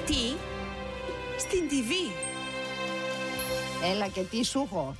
Τι? Στην TV. Έλα και τι σου έχω.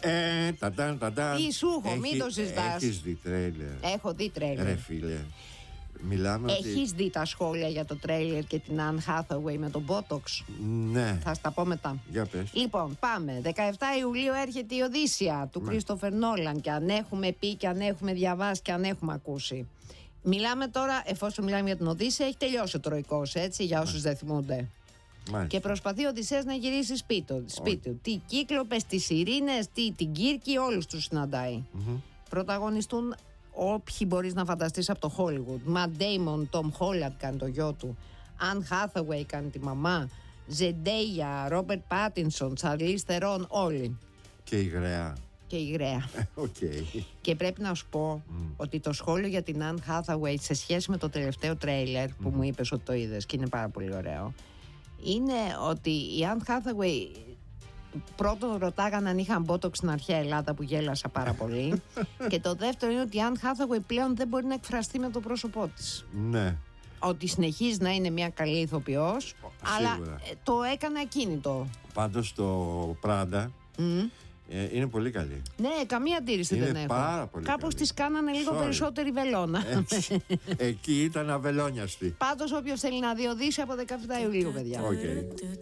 Τι σου έχω, μην το συζητάς. Έχεις δει τρέιλερ? Έχω δει τρέιλερ. Ρε φίλε, μιλάμε Έχεις δει τα σχόλια για το τρέιλερ και την Anne Hathaway με τον Botox? Ναι. Θα στα πω μετά. Για πες. Λοιπόν, πάμε. 17 Ιουλίου έρχεται η Οδύσσεια του Christopher Nolan. Και αν έχουμε πει και αν έχουμε διαβάσει και αν έχουμε ακούσει. Μιλάμε τώρα, εφόσον μιλάμε για την Οδύσσεια, έχει τελειώσει ο Τροϊκός, έτσι, για όσους δεν θυμούνται. Μάλιστα. Και προσπαθεί ο Οδυσσέας να γυρίσει σπίτι του. Τι Κύκλοπες, τις Ειρήνες, την Κύρκη, όλους τους συναντάει. Πρωταγωνιστούν όποιοι μπορείς να φανταστείς από το Hollywood. Matt Damon, Tom Holland κάνει το γιο του, Anne Hathaway κάνει τη μαμά, Zendaya, Robert Pattinson, Charlize Theron, όλοι. Και η γραία. Και η γραία. Okay. Και πρέπει να σου πω ότι το σχόλιο για την Anne Hathaway σε σχέση με το τελευταίο τρέιλερ που μου είπες ότι το είδες και είναι πάρα πολύ ωραίο, είναι ότι η Anne Hathaway, πρώτον ρωτάγαν αν είχαν Botox στην αρχαία Ελλάδα, που γέλασα πάρα πολύ. Και το δεύτερο είναι ότι η Anne Hathaway πλέον δεν μπορεί να εκφραστεί με το πρόσωπό της. Ναι. Ότι συνεχίζει να είναι μια καλή ηθοποιός, αλλά το έκανε ακίνητο. Πάντως το Prada είναι πολύ καλή. Ναι, καμία αντίρρηση είναι δεν έχω. Πάρα πολύ κάπως καλή. τις κάνανε λίγο περισσότερη βελόνα. Εκεί ήταν αβελόνιαστη. Πάντως όποιος θέλει να δει Οδύσσεια από 17 Ιουλίου, παιδιά. Okay.